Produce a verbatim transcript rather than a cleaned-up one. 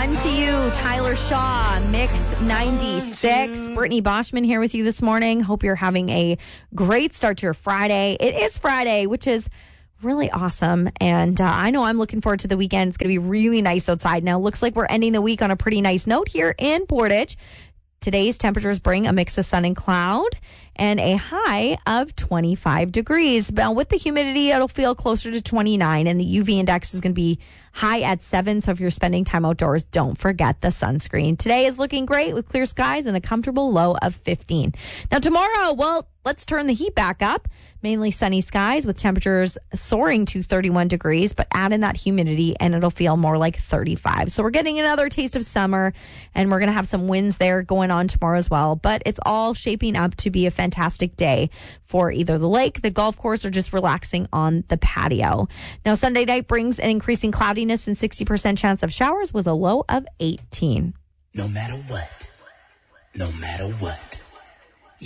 Sun to you, Tyler Shaw, Mix ninety-six. Brittany Boschman here with you this morning. Hope you're having a great start to your Friday. It is Friday, which is really awesome. And uh, I know I'm looking forward to the weekend. It's going to be really nice outside. Now, looks like we're ending the week on a pretty nice note here in Portage. Today's temperatures bring a mix of sun and cloud and a high of twenty-five degrees. Now, with the humidity, it'll feel closer to twenty-nine, and the U V index is going to be high at seven. So if you're spending time outdoors, don't forget the sunscreen. Today is looking great with clear skies and a comfortable low of fifteen. Now, tomorrow, well, let's turn the heat back up. Mainly sunny skies with temperatures soaring to thirty-one degrees, but add in that humidity and it'll feel more like thirty-five. So we're getting another taste of summer, and we're going to have some winds there going on tomorrow as well. But it's all shaping up to be a fantastic day for either the lake, the golf course, or just relaxing on the patio. Now, Sunday night brings an increasing cloudiness and sixty percent chance of showers with a low of eighteen. No matter what, no matter what.